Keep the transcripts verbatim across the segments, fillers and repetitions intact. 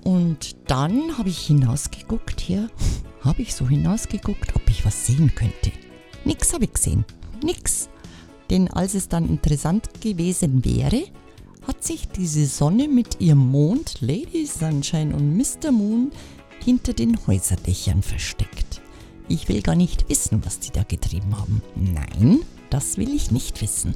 Und dann habe ich hinausgeguckt hier, habe ich so hinausgeguckt, ob ich was sehen könnte. Nix habe ich gesehen, nix. Denn als es dann interessant gewesen wäre, hat sich diese Sonne mit ihrem Mond, Lady Sunshine und Mister Moon, hinter den Häuserdächern versteckt. Ich will gar nicht wissen, was die da getrieben haben. Nein, das will ich nicht wissen.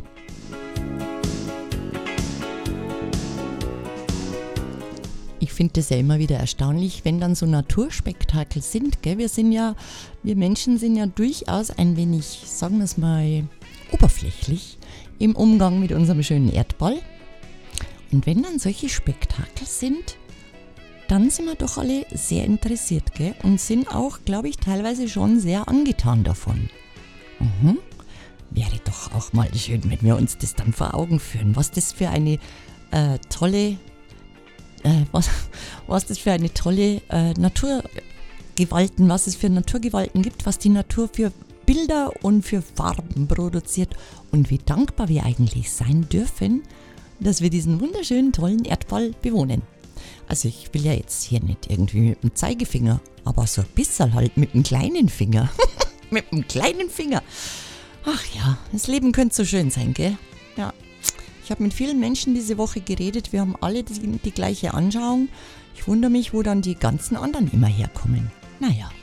Ich finde es ja immer wieder erstaunlich, wenn dann so Naturspektakel sind, gell? Wir sind ja, wir Menschen sind ja durchaus ein wenig, sagen wir es mal, oberflächlich im Umgang mit unserem schönen Erdball. Und wenn dann solche Spektakel sind, dann sind wir doch alle sehr interessiert, gell? Und sind auch, glaube ich, teilweise schon sehr angetan davon. Mhm. Wäre doch auch mal schön, wenn wir uns das dann vor Augen führen, was das für eine äh, tolle, äh, was, was das für eine tolle äh, Naturgewalten, was es für Naturgewalten gibt, was die Natur für Bilder und für Farben produziert und wie dankbar wir eigentlich sein dürfen, dass wir diesen wunderschönen, tollen Erdball bewohnen. Also ich will ja jetzt hier nicht irgendwie mit dem Zeigefinger, aber so ein bisschen halt mit dem kleinen Finger. Mit dem kleinen Finger. Ach ja, das Leben könnte so schön sein, gell? Ja. Ich habe mit vielen Menschen diese Woche geredet, wir haben alle die, die gleiche Anschauung. Ich wundere mich, wo dann die ganzen anderen immer herkommen. Naja.